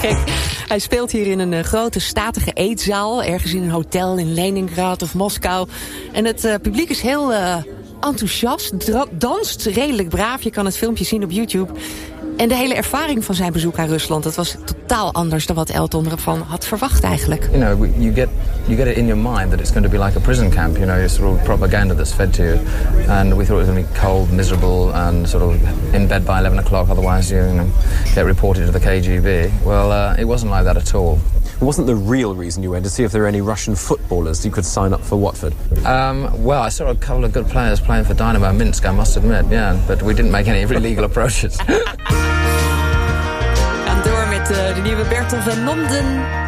gek. Hij speelt hier in een grote statige eetzaal, ergens in een hotel in Leningrad of Moskou. En het publiek is heel enthousiast, danst redelijk braaf. Je kan het filmpje zien op YouTube. En de hele ervaring van zijn bezoek aan Rusland, dat was totaal anders dan wat Elton ervan had verwacht eigenlijk. You know, you get it in your mind that it's going to be like a prison camp. You know, it's sort of propaganda that's fed to you. And we thought it was going to be cold, miserable, and sort of in bed by 11 o'clock. Otherwise, you know, get reported to the KGB. Well, it wasn't like that at all. It wasn't the real reason you went, to see if there were any Russian footballers you could sign up for Watford. Well, I saw a couple of good players playing for Dynamo Minsk, I must admit, yeah. But we didn't make any illegal approaches. Gaan door met de nieuwe Bertel van Nomden.